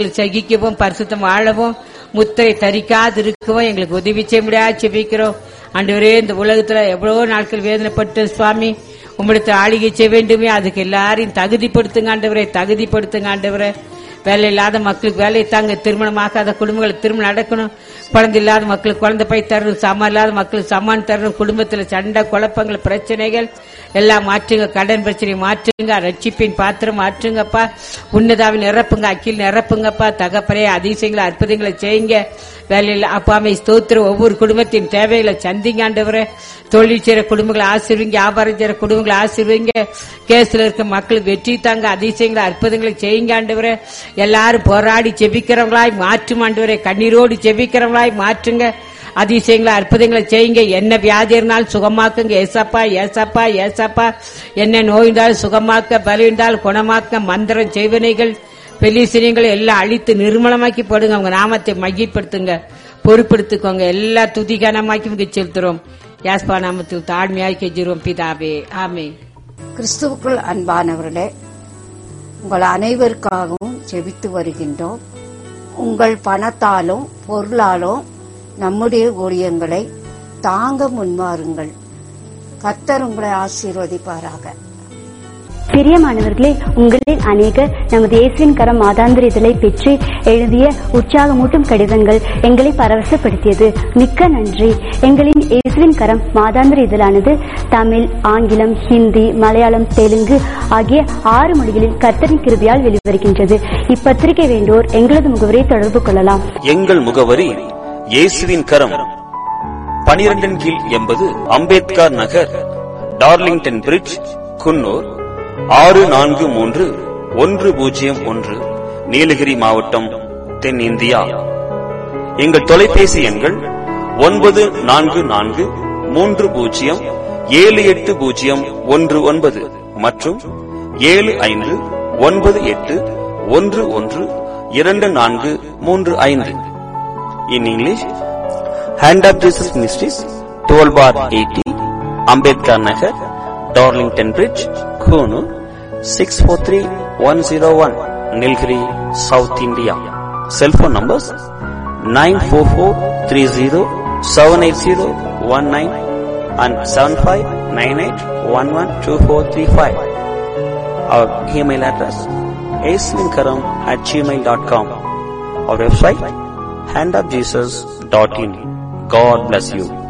சகிக்கவும் பரிசுத்தம் வாழவும் முத்திரை தரிக்காது இருக்கவும் எங்களுக்கு உதவி செய்ய முடியாது செபிக்கிறோம். ஆண்டவரே, இந்த உலகத்துல எவ்வளவோ நாட்கள் வேதனைப்பட்டு சுவாமி உம்மிடத்தில் ஆளுகை செய்ய வேண்டுமே, அதுக்கு எல்லாரையும் தகுதிப்படுத்துங்க ஆண்டவரே, தகுதிப்படுத்துங்க ஆண்டவரே. வேலை இல்லாத மக்களுக்கு வேலை தாங்க, திருமணமாகாத குடும்பங்களுக்கு திருமணம் நடக்கணும், குழந்தை இல்லாத மக்களுக்கு குழந்தை போய் தரணும், சாமான் இல்லாத மக்களுக்கு சாமான் தரணும், குடும்பத்துல சண்டை குழப்பங்கள் பிரச்சனைகள் எல்லாம் மாற்றுங்க, கடன் பிரச்சனை மாற்றுங்க, ரட்சிப்பின் பாத்திரம் மாற்றுங்கப்பா, உன்னதாவின் நிரப்புங்க, அக்கில் நிரப்புங்கப்பா. தகப்பனே, அதிசயங்களை அற்புதங்களை செய்யுங்க. வேலையில் அப்பாமை ஸ்தோத்திரம். ஒவ்வொரு குடும்பத்தின் தேவைகளை சந்திங்க ஆண்டவரே. தொழில் செய்யற குடும்பங்களை ஆசீர்வதிங்க, வியாபாரம் செய்யற குடும்பங்களை ஆசீர்வதிங்க. கேஸ்ல இருக்க மக்களுக்கு வெற்றி தாங்க, அதிசயங்களை அற்புதங்களை செய்யுங்க ஆண்டவரே. எல்லாரும் போராடி ஜெபிக்கிறவங்களாய் மாற்றும் ஆண்டவரே, கண்ணீரோடு ஜெபிக்கிறவங்களாய் மாற்றுங்க. அதிசயங்களை அற்புதங்களை செய்யுங்க. என்ன வியாதி இருந்தாலும் சுகமாக்குங்க ஏசப்பா, ஏசப்பா, ஏசப்பா. என்ன நோய் இருந்தாலும் சுகமாக்க, பலி இருந்தாலும் குணமாக்க, மந்திரம் செய்வனைகள் பெலிசினியங்களை எல்லாம் அழித்து நிர்மலமாக்கி போடுங்க. உங்க நாமத்தை மையப்படுத்துங்க, பொறுப்படுத்திக்கோங்க. எல்லா துதிகானமாக்கி இங்க செலுத்துறோம். யாஸ்பா நாமத்தில் தாழ்மையாய் கெஞ்சுறோம் பிதாவே, ஆமென். கிறிஸ்துவுக்குள் அன்பானவர்களே, உங்கள் அனைவருக்காகவும் ஜெபித்து வருகின்றோம். உங்கள் பணத்தாலும் பொருளாலும் நம்முடைய ஊழியங்களை தாங்க முன்வாருங்கள். கர்த்தர் உங்களை ஆசீர்வதிப்பாராக. பிரியமானவர்களே, உங்களில் அநேகர் நமது இயேசுவின் கரம் மாதாந்திர இதழை பெற்று எழுதிய உற்சாகமூட்டும் கடிதங்கள் எங்களை பரவசப்படுத்தியது. மிக்க நன்றி. எங்களின் இயேசுவின் கரம் மாதாந்திர இதழானது தமிழ், ஆங்கிலம், ஹிந்தி, மலையாளம், தெலுங்கு ஆகிய 6 மொழிகளில் கர்த்தரின் கிருபையால் வெளிவருகின்றது. இப்பத்திரிகை வேண்டோர் எங்களது முகவரியை தொடர்பு கொள்ளலாம். எங்கள் முகவரி இயேசுவின் கரம், 12 கீழ் 80 அம்பேத்கர் நகர், டார்லிங்டன் பிரிட்ஜ், குன்னூர் 643101, நீலகிரி மாவட்டம், தென்னிந்தியா. எங்கள் தொலைபேசி எண்கள் 9443078019 மற்றும் 7598112435. In English, Hand of Jesus Ministries, 12/80, Ambedkar Nagar, Darlington Bridge, Konoor, 643101, Nilgiri, South India. Cell phone numbers 944307801 and 7598112435. Our email address aislinkaram@gmail.com. Our website handofjesus.in. God bless you.